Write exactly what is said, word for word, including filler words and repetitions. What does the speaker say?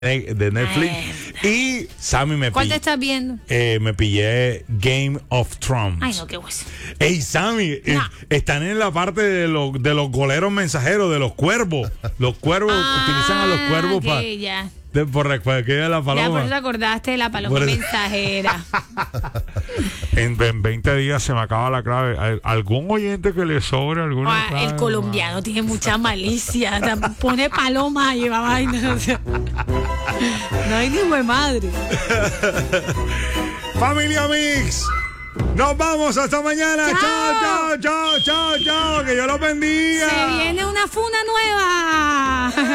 de Netflix. Y Sammy me ¿Cuál pillé. te estás viendo? Eh, me pillé Game of Thrones. Ay, no, qué hueso. Ey, Sammy, eh, No. están en la parte de los de los goleros mensajeros, de los cuervos. Los cuervos Ah, utilizan a los cuervos para ok, ya. por para que la Ya por paloma. eso te acordaste de la paloma Por eso- mensajera. En, en veinte días se me acaba la clave. ¿Al- ¿Algún oyente que le sobre alguna Ah, clave? el colombiano tiene mucha malicia. O sea, pone palomas y va vaina. O sea, no hay ni de madre. Familia Mix. Nos vamos hasta mañana. Chao. Chao, chao, chao, chao, chao. Que Dios los bendiga. Se viene una funa nueva.